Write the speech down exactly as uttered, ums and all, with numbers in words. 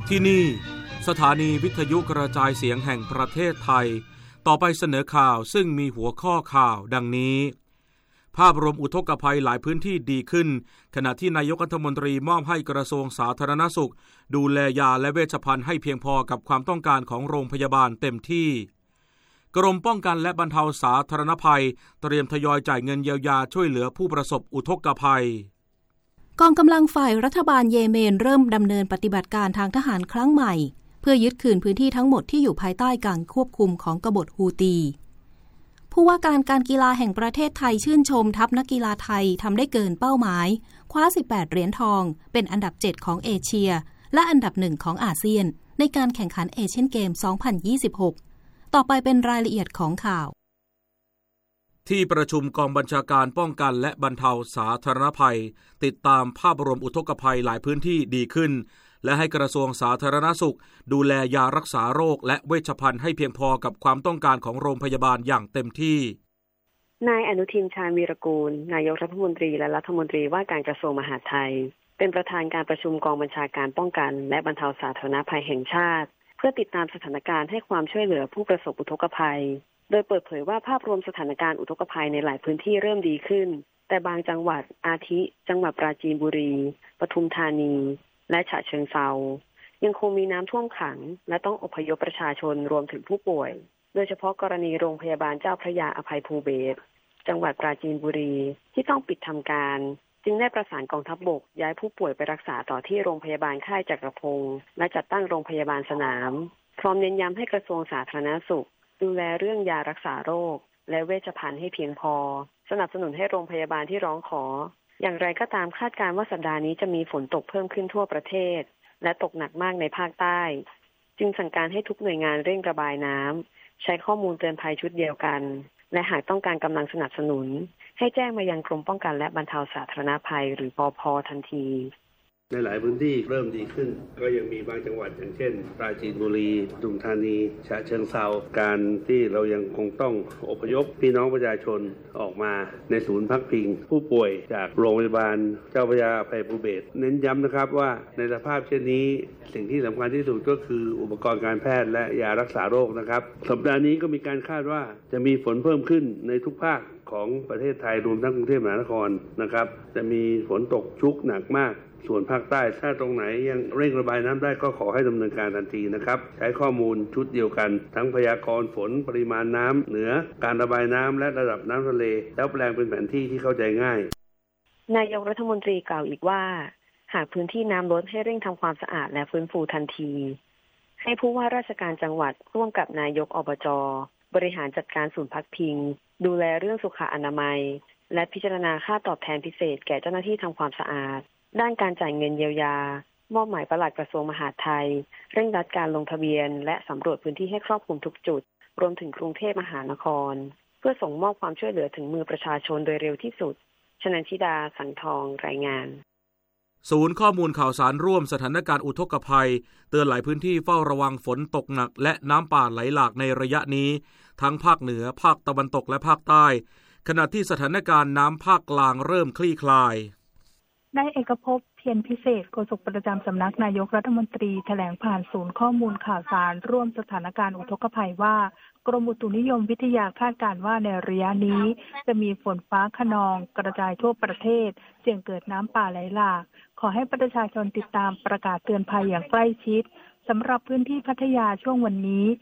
ที่นี่สถานีวิทยุกระจายเสียงแห่งประเทศไทยต่อไปเสนอข่าวซึ่งมีหัวข้อข่าวดังนี้ภาพรวมอุทกภัยหลายพื้นที่ดีขึ้นขณะที่นายกรัฐมนตรีมอบให้กระทรวงสาธารณสุขดูแลยาและเวชภัณฑ์ให้เพียงพอกับความต้องการของโรงพยาบาลเต็มที่กรมป้องกันและบรรเทาสาธารณภัยเตรียมทยอยจ่ายเงินเยียวยาช่วยเหลือผู้ประสบอุทกภัยกองกำลังฝ่ายรัฐบาลเยเมนเริ่มดำเนินปฏิบัติการทางทหารครั้งใหม่เพื่อยึดคืนพื้นที่ทั้งหมดที่อยู่ภายใต้การควบคุมของกบฏฮูตีผู้ว่าการการกีฬาแห่งประเทศไทยชื่นชมทัพนักกีฬาไทยทำได้เกินเป้าหมายคว้าสิบแปดเหรียญทองเป็นอันดับเจ็ดของเอเชียและอันดับหนึ่งของอาเซียนในการแข่งขันเอเชียนเกมสองพันยี่สิบหกต่อไปเป็นรายละเอียดของข่าวที่ประชุมกองบัญชาการป้องกันและบรรเทาสาธารณภัยติดตามภาพรวมอุทกภัยหลายพื้นที่ดีขึ้นและให้กระทรวงสาธารณสุขดูแลยารักษาโรคและเวชภัณฑ์ให้เพียงพอกับความต้องการของโรงพยาบาลอย่างเต็มที่นายอนุทินชาญวีรกูลนายกรัฐมนตรีและรัฐมนตรีว่าการกระทรวงมหาดไทยเป็นประธานการประชุมกองบัญชาการป้องกันและบรรเทาสาธารณภัยแห่งชาติเพื่อติดตามสถานการณ์ให้ความช่วยเหลือผู้ประสบอุทกภัยโดยเปิดเผยว่าภาพรวมสถานการณ์อุทกภัยในหลายพื้นที่เริ่มดีขึ้นแต่บางจังหวัดอาทิจังหวัดปราจีนบุรีปทุมธานีและฉะเชิงเทรายังคงมีน้ำท่วมขังและต้องอพยพประชาชนรวมถึงผู้ป่วยโดยเฉพาะกรณีโรงพยาบาลเจ้าพระยาอภัยภูเบศรจังหวัดปราจีนบุรีที่ต้องปิดทำการจึงได้ประสานกองทัพบกย้ายผู้ป่วยไปรักษาต่อที่โรงพยาบาลค่ายจักรพงศ์และจัดตั้งโรงพยาบาลสนามพร้อมเน้นย้ำให้กระทรวงสาธารณสุขดูแลเรื่องยารักษาโรคและเวชภัณฑ์ให้เพียงพอสนับสนุนให้โรงพยาบาลที่ร้องขออย่างไรก็ตามคาดการณ์ว่าสัปดาห์นี้จะมีฝนตกเพิ่มขึ้นทั่วประเทศและตกหนักมากในภาคใต้จึงสั่งการให้ทุกหน่วยงานเร่งระบายน้ำใช้ข้อมูลเตือนภัยชุดเดียวกันและหากต้องการกำลังสนับสนุนให้แจ้งมายังกรมป้องกันและบรรเทาสาธารณภัยหรือปภ.ทันทีในหลายพื้นที่เริ่มดีขึ้นก็ยังมีบางจังหวัดอย่างเช่นปราจีนบุรีปทุมธานีฉะเชิงเทราการที่เรายังคงต้องอพยพพี่น้องประชาชนออกมาในศูนย์พักพิงผู้ป่วยจากโรงพยาบาลเจ้าพระยาอภัยภูเบศรเน้นย้ำนะครับว่าในสภาพเช่นนี้สิ่งที่สำคัญที่สุดก็คืออุปกรณ์การแพทย์และยารักษาโรคนะครับสัปดาห์นี้ก็มีการคาดว่าจะมีฝนเพิ่มขึ้นในทุกภาคของประเทศไทยรวมทั้งกรุงเทพมหานครนะครับจะมีฝนตกชุกหนักมากส่วนภาคใต้ถ้าตรงไหนยังเร่งระบายน้ำได้ก็ขอให้ดำเนินการทันทีนะครับใช้ข้อมูลชุดเดียวกันทั้งพยากรณ์ฝนปริมาณน้ำเหนือการระบายน้ำและระดับน้ำทะเลแล้วแปลงเป็นแผนที่ที่เข้าใจง่ายนายกรัฐมนตรีกล่าวอีกว่าหากพื้นที่น้ำลดให้เร่งทำความสะอาดและฟื้นฟูทันทีให้ผู้ว่าราชการจังหวัดร่วมกับนายกอบจ.บริหารจัดการศูนย์พักพิงดูแลเรื่องสุขอนามัยและพิจารณาค่าตอบแทนพิเศษแก่เจ้าหน้าที่ทำความสะอาดด้านการจ่ายเงินเยียวยามอบหมายปลัดกระทรวงมหาดไทยเร่งรัดการลงทะเบียนและสำรวจพื้นที่ให้ครอบคลุมทุกจุดรวมถึงกรุงเทพมหานครเพื่อส่งมอบความช่วยเหลือถึงมือประชาชนโดยเร็วที่สุดชนันทิดาสังทองรายงานศูนย์ข้อมูลข่าวสารร่วมสถานการณ์อุทกภัยเตือนหลายพื้นที่เฝ้าระวังฝนตกหนักและน้ำป่าไหลหลากในระยะนี้ทั้งภาคเหนือภาคตะวันตกและภาคใต้ขณะที่สถานการณ์น้ำภาคกลางเริ่มคลี่คลายนายเอกภพเพียรพิเศษโฆษกประจำสำนักนายกรัฐมนตรีแถลงผ่านศูนย์ข้อมูลข่าวสารร่วมสถานการณ์อุทกภัยว่ากรมอุตุนิยมวิทยาคาดการณ์ว่าในระยะนี้จะมีฝนฟ้าคะนองกระจายทั่วประเทศเสี่ยงเกิดน้ำป่าไหลหลากขอให้ประชาชนติดตามประกาศเตือนภัยอย่างใกล้ชิดสำหรับพื้นที่พัทยาช่วงวันนี้